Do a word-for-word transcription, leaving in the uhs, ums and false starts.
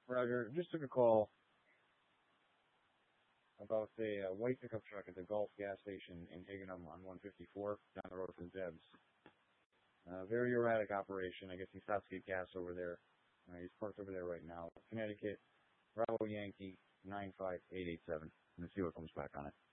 Roger, just took a call about a uh, white pickup truck at the Gulf gas station in Higginham on one fifty-four, down the road from Deb's. Uh, very erratic operation. I guess he stops to get gas over there. Uh, he's parked over there right now. Connecticut, Bravo Yankee, nine five eight eight seven. Let's see what comes back on it.